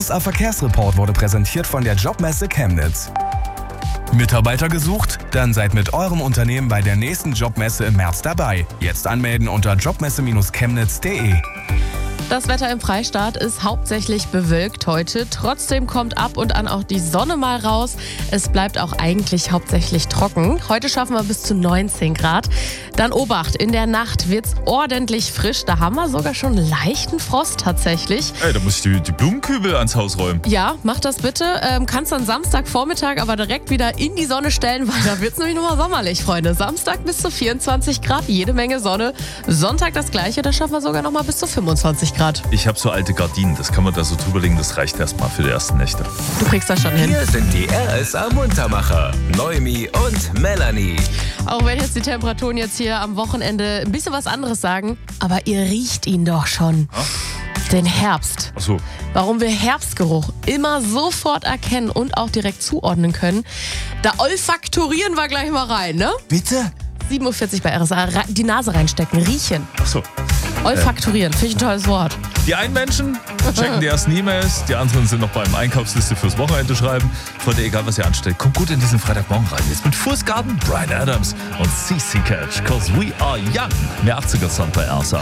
RSA Verkehrsreport wurde präsentiert von der Jobmesse Chemnitz. Mitarbeiter gesucht? Dann seid mit eurem Unternehmen bei der nächsten Jobmesse im März dabei. Jetzt anmelden unter jobmesse-chemnitz.de. Das Wetter im Freistaat ist hauptsächlich bewölkt heute. Trotzdem kommt ab und an auch die Sonne mal raus. Es bleibt auch eigentlich hauptsächlich trocken. Heute schaffen wir bis zu 19 Grad. Dann Obacht, in der Nacht wird's ordentlich frisch. Da haben wir sogar schon leichten Frost tatsächlich. Ey, da muss ich die Blumenkübel ans Haus räumen. Ja, mach das bitte. Kannst dann Samstagvormittag aber direkt wieder in die Sonne stellen, weil da wird's nämlich nochmal sommerlich, Freunde. Samstag bis zu 24 Grad, jede Menge Sonne. Sonntag das Gleiche, da schaffen wir sogar nochmal bis zu 25 Grad. Ich habe so alte Gardinen, das kann man da so drüberlegen, das reicht erstmal für die ersten Nächte. Du kriegst das schon hin. Hier sind die RSA Muntermacher, Noemi und Melanie. Auch wenn jetzt die Temperaturen jetzt hier am Wochenende ein bisschen was anderes sagen, aber ihr riecht ihn doch schon. Den Herbst. Ach so. Warum wir Herbstgeruch immer sofort erkennen und auch direkt zuordnen können, da olfaktorieren wir gleich mal rein, ne? Bitte? 47 bei RSA, die Nase reinstecken, riechen. Ach so. Olfaktorieren, finde ich ein tolles Wort. Die einen Menschen checken die ersten E-Mails, die anderen sind noch beim Einkaufsliste fürs Wochenende schreiben. Freunde, egal was ihr anstellt, kommt gut in diesen Freitagmorgen rein. Jetzt mit Fußgarten, Bryan Adams und CC Catch, cause we are young. Mehr 80er Song bei RSA.